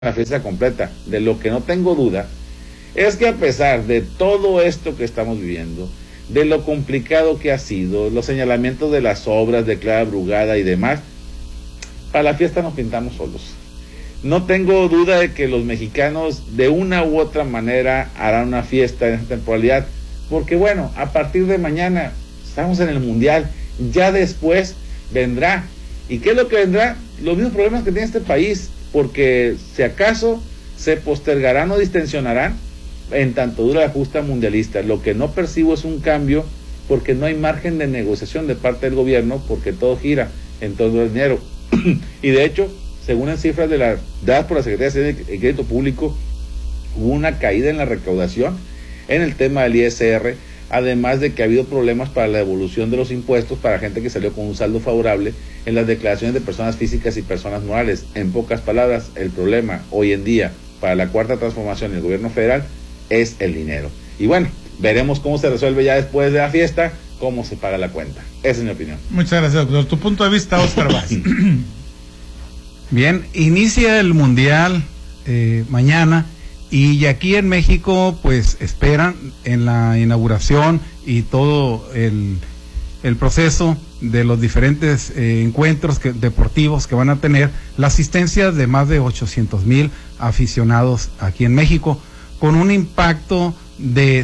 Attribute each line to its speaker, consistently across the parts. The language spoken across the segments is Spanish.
Speaker 1: la fiesta completa. De lo que no tengo duda es que a pesar de todo esto que estamos viviendo, de lo complicado que ha sido, los señalamientos de las obras de Clara Brugada y demás, para la fiesta nos pintamos solos. No tengo duda de que los mexicanos de una u otra manera harán una fiesta en esta temporalidad, porque bueno, a partir de mañana estamos en el Mundial, ya después vendrá. ¿Y qué es lo que vendrá? Los mismos problemas que tiene este país, porque si acaso se postergarán o distensionarán en tanto dura la justa mundialista. Lo que no percibo es un cambio, porque no hay margen de negociación de parte del gobierno, porque todo gira en todo el dinero. Y de hecho, según las cifras dadas por la Secretaría de Crédito Público, hubo una caída en la recaudación en el tema del ISR, además de que ha habido problemas para la devolución de los impuestos para gente que salió con un saldo favorable en las declaraciones de personas físicas y personas morales. En pocas palabras, el problema hoy en día para la cuarta transformación del gobierno federal es el dinero. Y bueno, veremos cómo se resuelve ya después de la fiesta, cómo se paga la cuenta. Esa es mi opinión.
Speaker 2: Muchas gracias, doctor. Tu punto de vista, Óscar Vaz.
Speaker 3: Bien, inicia el Mundial mañana, y aquí en México pues esperan en la inauguración y todo el proceso de los diferentes encuentros deportivos que van a tener la asistencia de más de 800,000 aficionados aquí en México, con un impacto de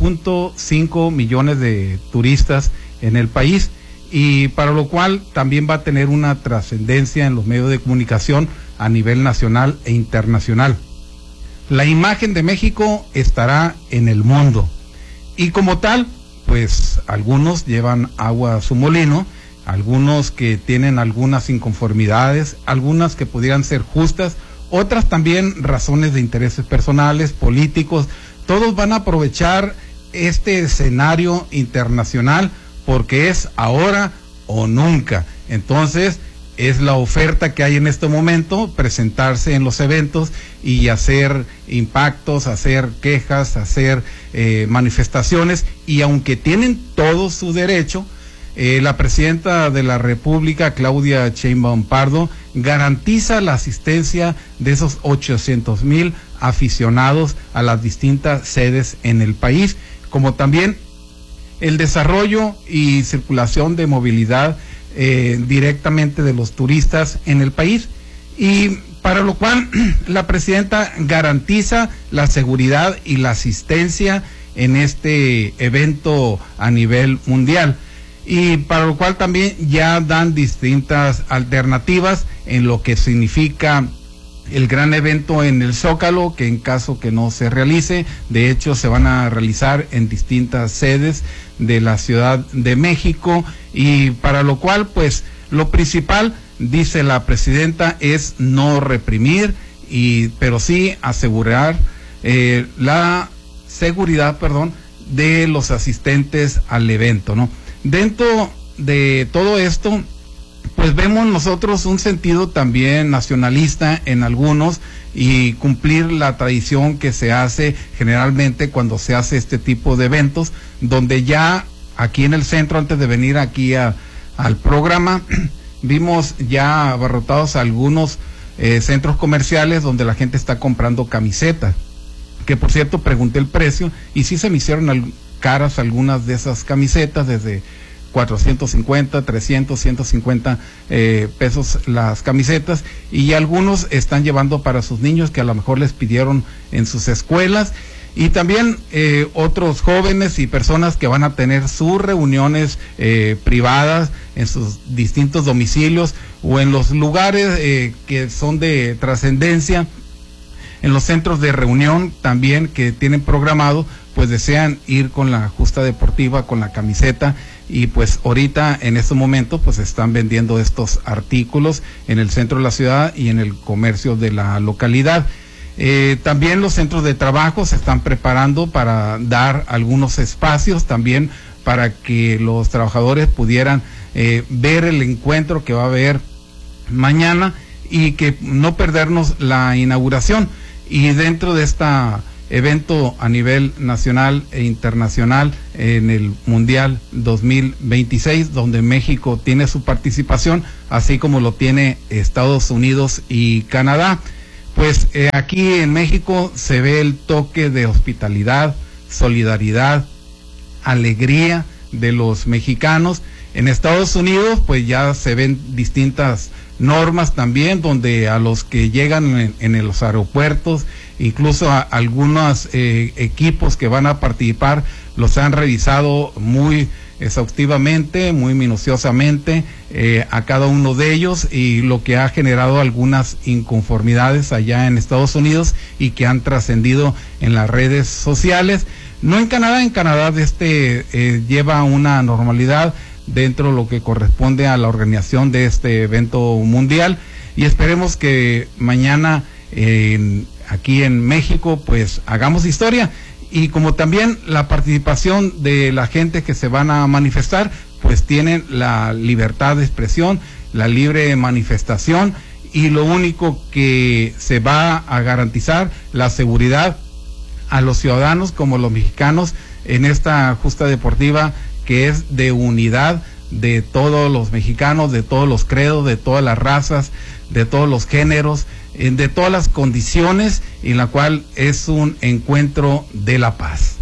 Speaker 3: 5.5 millones de turistas en el país, y para lo cual también va a tener una trascendencia en los medios de comunicación a nivel nacional e internacional. La imagen de México estará en el mundo, y como tal, pues algunos llevan agua a su molino, algunos que tienen algunas inconformidades, algunas que pudieran ser justas, otras también razones de intereses personales, políticos. Todos van a aprovechar este escenario internacional porque es ahora o nunca. Entonces, es la oferta que hay en este momento, presentarse en los eventos y hacer impactos, hacer quejas, hacer manifestaciones, y aunque tienen todo su derecho, la presidenta de la República, Claudia Sheinbaum Pardo, garantiza la asistencia de esos 800,000 aficionados a las distintas sedes en el país, como también el desarrollo y circulación de movilidad directamente de los turistas en el país, y para lo cual la presidenta garantiza la seguridad y la asistencia en este evento a nivel mundial, y para lo cual también ya dan distintas alternativas en lo que significa el gran evento en el Zócalo, que en caso que no se realice, de hecho se van a realizar en distintas sedes de la Ciudad de México, y para lo cual pues lo principal, dice la presidenta, es no reprimir, pero sí asegurar la seguridad, de los asistentes al evento, ¿no? Dentro de todo esto, pues vemos nosotros un sentido también nacionalista en algunos, y cumplir la tradición que se hace generalmente cuando se hace este tipo de eventos, donde ya aquí en el centro, antes de venir aquí al programa, vimos ya abarrotados algunos centros comerciales donde la gente está comprando camisetas, que por cierto pregunté el precio y sí se me hicieron caras algunas de esas camisetas, desde 450, 300, 150 pesos las camisetas, y algunos están llevando para sus niños que a lo mejor les pidieron en sus escuelas, y también otros jóvenes y personas que van a tener sus reuniones privadas en sus distintos domicilios o en los lugares que son de trascendencia, en los centros de reunión también que tienen programado, pues desean ir con la justa deportiva, con la camiseta, y pues ahorita en estos momentos pues están vendiendo estos artículos en el centro de la ciudad y en el comercio de la localidad. También los centros de trabajo se están preparando para dar algunos espacios también para que los trabajadores pudieran ver el encuentro que va a haber mañana y que no perdernos la inauguración. Y dentro de esta evento a nivel nacional e internacional en el Mundial 2026, donde México tiene su participación, así como lo tiene Estados Unidos y Canadá, Pues aquí en México se ve el toque de hospitalidad, solidaridad, alegría de los mexicanos. En Estados Unidos pues ya se ven distintas normas también, donde a los que llegan en los aeropuertos, incluso a algunos equipos que van a participar, los han revisado muy exhaustivamente, muy minuciosamente a cada uno de ellos, y lo que ha generado algunas inconformidades allá en Estados Unidos y que han trascendido en las redes sociales. No en Canadá, lleva una normalidad dentro de lo que corresponde a la organización de este evento mundial, y esperemos que mañana aquí en México pues hagamos historia, y como también la participación de la gente que se van a manifestar, pues tienen la libertad de expresión, la libre manifestación, y lo único que se va a garantizar la seguridad a los ciudadanos como los mexicanos en esta justa deportiva, que es de unidad de todos los mexicanos, de todos los credos, de todas las razas, de todos los géneros, de todas las condiciones, en la cual es un encuentro de la paz.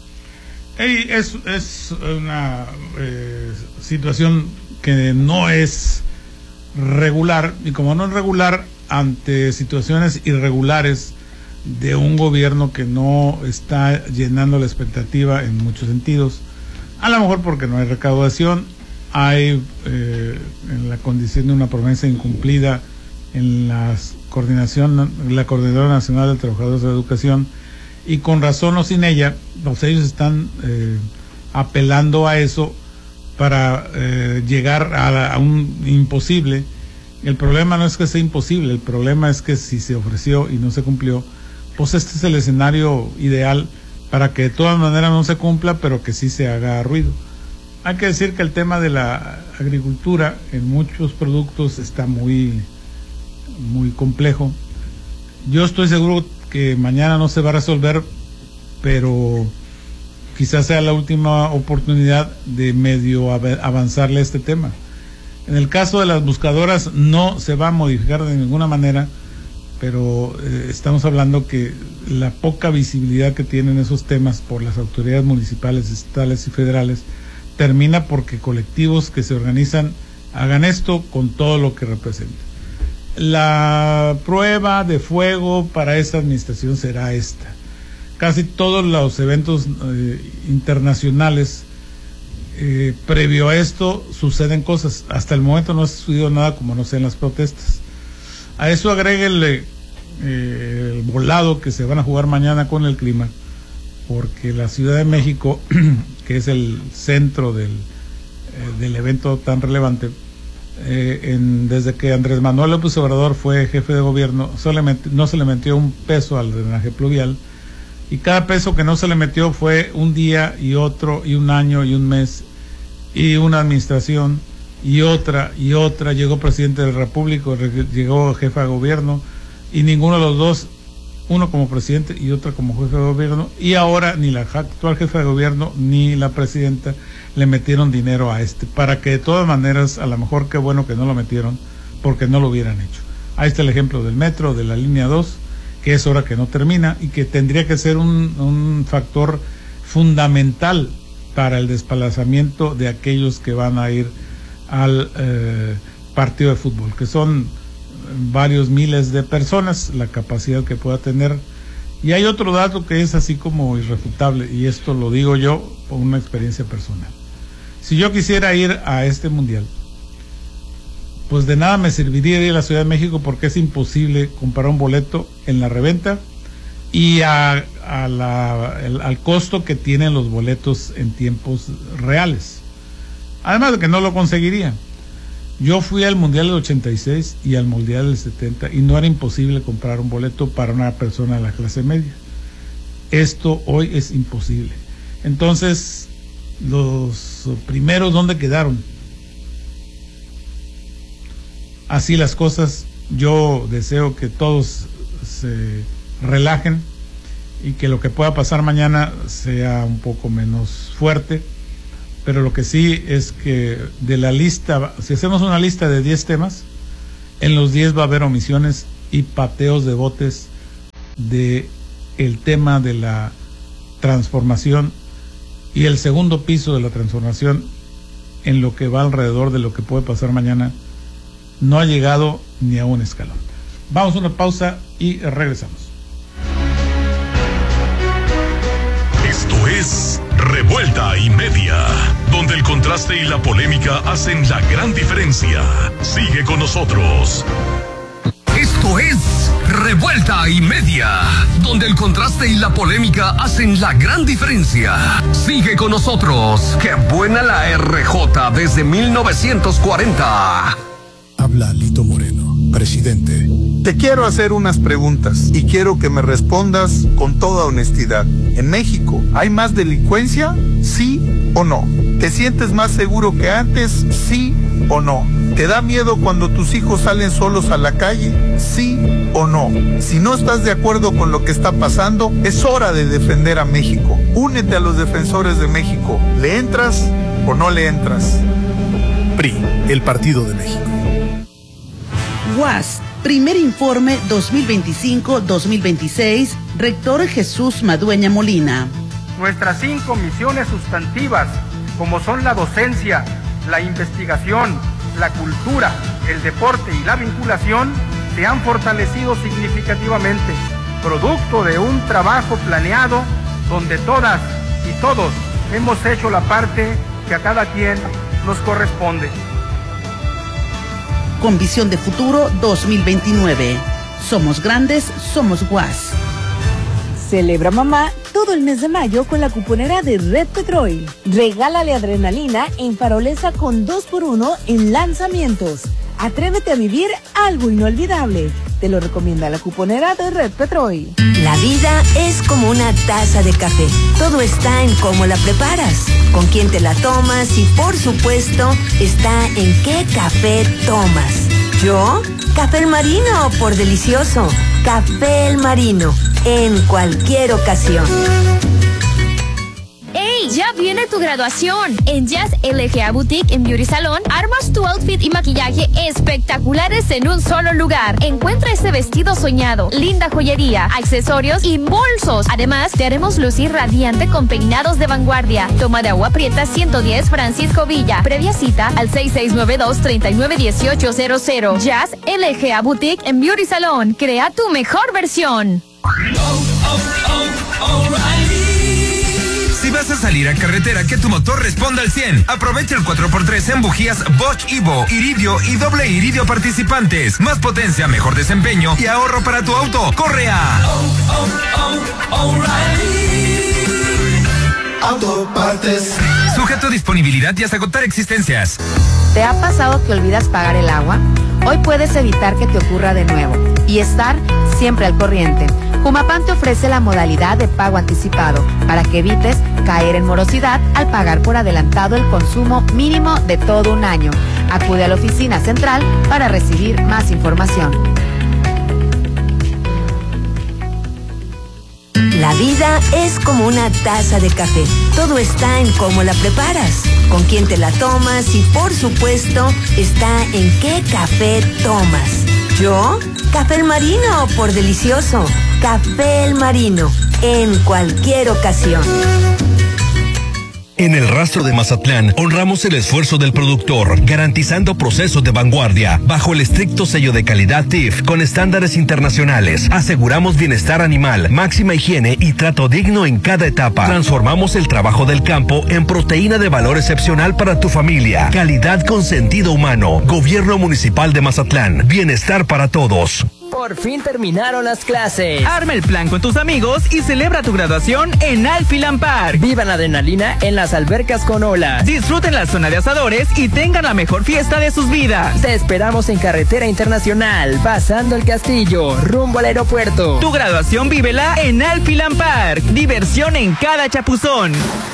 Speaker 2: Es una situación que no es regular, y como no es regular, ante situaciones irregulares de un gobierno que no está llenando la expectativa en muchos sentidos, a lo mejor porque no hay recaudación, hay en la condición de una promesa incumplida en la Coordinadora Nacional de Trabajadores de la Educación, y con razón o sin ella, pues ellos están apelando a eso para llegar a un imposible. El problema no es que sea imposible, el problema es que si se ofreció y no se cumplió, pues este es el escenario ideal para que de todas maneras no se cumpla, pero que sí se haga ruido. Hay que decir que el tema de la agricultura en muchos productos está muy complejo. Yo estoy seguro que mañana no se va a resolver, pero quizás sea la última oportunidad de medio avanzarle a este tema. En el caso de las buscadoras no se va a modificar de ninguna manera, pero estamos hablando que la poca visibilidad que tienen esos temas por las autoridades municipales, estatales y federales termina porque colectivos que se organizan hagan esto con todo lo que representa. La prueba de fuego para esta administración será esta. Casi todos los eventos internacionales previo a esto suceden cosas. Hasta el momento no ha sucedido nada, como no sé en las protestas. A eso agréguele el volado que se van a jugar mañana con el clima, porque la Ciudad de México, que es el centro del evento tan relevante, desde que Andrés Manuel López Obrador fue jefe de gobierno, no se le metió un peso al drenaje pluvial, y cada peso que no se le metió fue un día y otro, y un año y un mes, y una administración, y otra, llegó presidente de la República, llegó jefa de gobierno, y ninguno de los dos, uno como presidente y otra como jefe de gobierno, y ahora ni la actual jefa de gobierno ni la presidenta le metieron dinero a para que de todas maneras, a lo mejor qué bueno que no lo metieron, porque no lo hubieran hecho. Ahí está el ejemplo del metro, de la línea 2, que es hora que no termina, y que tendría que ser un factor fundamental para el desplazamiento de aquellos que van a ir al partido de fútbol, que son varios miles de personas, la capacidad que pueda tener. Y hay otro dato que es así como irrefutable, y esto lo digo yo por una experiencia personal. Si yo quisiera ir a este mundial, pues de nada me serviría ir a la Ciudad de México, porque es imposible comprar un boleto en la reventa y al costo que tienen los boletos en tiempos reales. Además de que no lo conseguiría. Yo fui al Mundial del 86 y al Mundial del 70 y no era imposible comprar un boleto para una persona de la clase media. Esto hoy es imposible. Entonces, los primeros, ¿dónde quedaron? Así las cosas. Yo deseo que todos se relajen y que lo que pueda pasar mañana sea un poco menos fuerte. Pero lo que sí es que de la lista, si hacemos una lista de 10 temas, en los 10 va a haber omisiones y pateos de botes de el tema de la transformación y el segundo piso de la transformación en lo que va alrededor de lo que puede pasar mañana no ha llegado ni a un escalón. Vamos a una pausa y regresamos.
Speaker 4: Esto es Revuelta y Media, donde el contraste y la polémica hacen la gran diferencia. Sigue con nosotros.
Speaker 5: Esto es Revuelta y Media, donde el contraste y la polémica hacen la gran diferencia. Sigue con nosotros. ¡Qué buena la RJ desde 1940!
Speaker 6: Habla Lito Moreno, presidente.
Speaker 7: Te quiero hacer unas preguntas y quiero que me respondas con toda honestidad. ¿En México hay más delincuencia? ¿Sí o no? ¿Te sientes más seguro que antes? ¿Sí o no? ¿Te da miedo cuando tus hijos salen solos a la calle? ¿Sí o no? Si no estás de acuerdo con lo que está pasando, es hora de defender a México. Únete a los defensores de México. ¿Le entras o no le entras?
Speaker 6: PRI, el Partido de México.
Speaker 8: UAS, primer informe 2025-2026, rector Jesús Madueña Molina.
Speaker 9: Nuestras 5 misiones sustantivas, como son la docencia, la investigación, la cultura, el deporte y la vinculación, se han fortalecido significativamente, producto de un trabajo planeado donde todas y todos hemos hecho la parte que a cada quien nos corresponde.
Speaker 8: Con visión de futuro 2029. Somos grandes, somos UAS.
Speaker 10: Celebra mamá todo el mes de mayo con la cuponera de Red Petrol. Regálale adrenalina en Farolesa con 2x1 en lanzamientos. Atrévete a vivir algo inolvidable. Te lo recomienda la cuponera de Red Petrol.
Speaker 11: La vida es como una taza de café. Todo está en cómo la preparas, con quién te la tomas y, por supuesto, está en qué café tomas. ¿Yo? Café El Marino, por delicioso. Café El Marino, en cualquier ocasión.
Speaker 12: ¡Ey! Ya viene tu graduación. En Jazz LGA Boutique en Beauty Salon, armas tu outfit y maquillaje espectaculares en un solo lugar. Encuentra ese vestido soñado, linda joyería, accesorios y bolsos. Además, te haremos lucir radiante con peinados de vanguardia. Toma de Agua Prieta 110 Francisco Villa. Previa cita al 6692-391800. Jazz LGA Boutique en Beauty Salon. Crea tu mejor versión.
Speaker 13: Si vas a salir a carretera, que tu motor responda al 100. Aprovecha el 4x3 en bujías Bosch Evo, iridio y doble iridio participantes. Más potencia, mejor desempeño y ahorro para tu auto. ¡Corre a
Speaker 6: Autopartes.
Speaker 13: Sujeto a disponibilidad y hasta agotar existencias.
Speaker 14: ¿Te ha pasado que olvidas pagar el agua? Hoy puedes evitar que te ocurra de nuevo y estar siempre al corriente. Jumapam te ofrece la modalidad de pago anticipado para que evites caer en morosidad al pagar por adelantado el consumo mínimo de todo un año. Acude a la oficina central para recibir más información.
Speaker 11: La vida es como una taza de café. Todo está en cómo la preparas, con quién te la tomas y, por supuesto, está en qué café tomas. ¿Yo? Café El Marino, por delicioso. Café El Marino, en cualquier ocasión.
Speaker 15: En el Rastro de Mazatlán, honramos el esfuerzo del productor, garantizando procesos de vanguardia, bajo el estricto sello de calidad TIF, con estándares internacionales. Aseguramos bienestar animal, máxima higiene y trato digno en cada etapa. Transformamos el trabajo del campo en proteína de valor excepcional para tu familia. Calidad con sentido humano. Gobierno Municipal de Mazatlán. Bienestar para todos.
Speaker 16: Por fin terminaron las clases. Arma el plan con tus amigos y celebra tu graduación en Alfiland Park. Vivan la adrenalina en las albercas con olas. Disfruten la zona de asadores y tengan la mejor fiesta de sus vidas. Te esperamos en Carretera Internacional, pasando el Castillo, rumbo al aeropuerto. Tu graduación vívela en Alfiland Park. Diversión en cada chapuzón.